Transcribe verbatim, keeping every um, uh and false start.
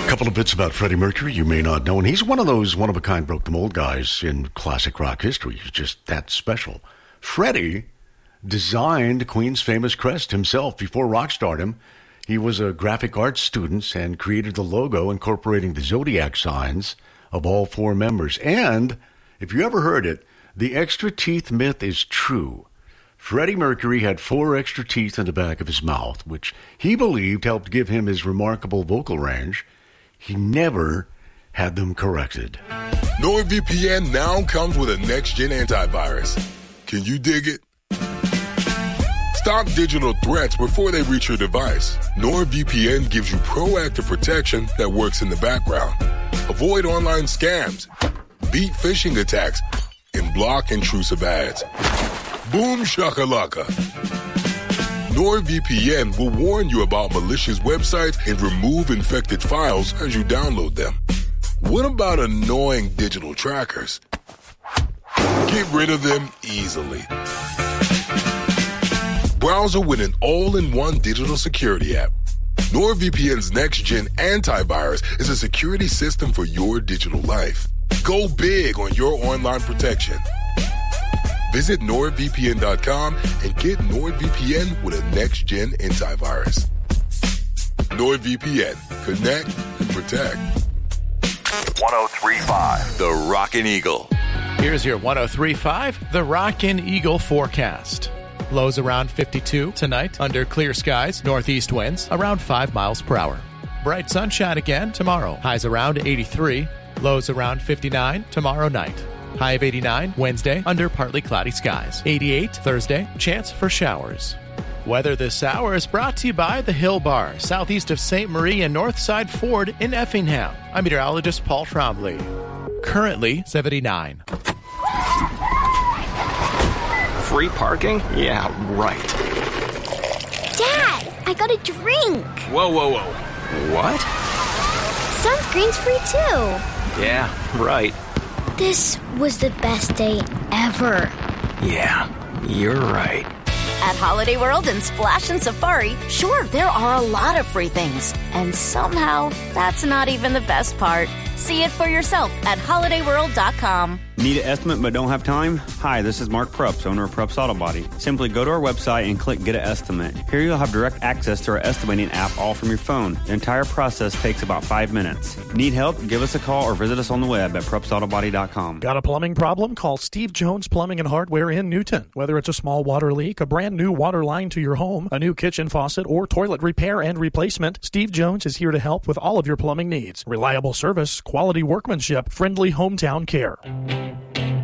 couple of bits about Freddie Mercury you may not know, and he's one of those one-of-a-kind broke-the-mold guys in classic rock history. He's just that special. Freddie designed Queen's famous crest himself before rock stardom. He was a graphic arts student and created the logo incorporating the zodiac signs of all four members. And, if you ever heard it, the extra teeth myth is true. Freddie Mercury had four extra teeth in the back of his mouth, which he believed helped give him his remarkable vocal range. He never had them corrected. NordVPN now comes with a next-gen antivirus. Can you dig it? Stop digital threats before they reach your device. NordVPN gives you proactive protection that works in the background. Avoid online scams, beat phishing attacks, and block intrusive ads. Boom shakalaka. NordVPN will warn you about malicious websites and remove infected files as you download them. What about annoying digital trackers? Get rid of them easily. Browser with an all-in-one digital security app. NordVPN's next-gen antivirus is a security system for your digital life. Go big on your online protection. Visit Nord V P N dot com and get NordVPN with a next-gen antivirus. NordVPN. Connect and protect. one oh three point five The Rockin' Eagle. Here's your one oh three point five The Rockin' Eagle forecast. Lows around fifty-two tonight under clear skies. Northeast winds around five miles per hour. Bright sunshine again tomorrow. Highs around eighty-three. Lows around fifty-nine tomorrow night. High of eighty-nine Wednesday under partly cloudy skies. eighty-eight Thursday, chance for showers. Weather this hour is brought to you by the Hill Bar, southeast of Saint Marie and Northside Ford in Effingham. I'm meteorologist Paul Trombley. Currently seventy-nine. Free parking? Yeah, right. Dad, I got a drink. Whoa, whoa, whoa. What? Sunscreen's free too. Yeah, right. This was the best day ever. Yeah, you're right. At Holiday World and Splash and Safari, sure, there are a lot of free things. And somehow, that's not even the best part. See it for yourself at holiday world dot com. Need an estimate but don't have time? Hi, this is Mark Prups, owner of Prups Auto Body. Simply go to our website and click Get an Estimate. Here you'll have direct access to our estimating app all from your phone. The entire process takes about five minutes. Need help? Give us a call or visit us on the web at prups auto body dot com. Got a plumbing problem? Call Steve Jones Plumbing and Hardware in Newton. Whether it's a small water leak, a brand new water line to your home, a new kitchen faucet, or toilet repair and replacement, Steve Jones is here to help with all of your plumbing needs. Reliable service, quality workmanship, friendly hometown care.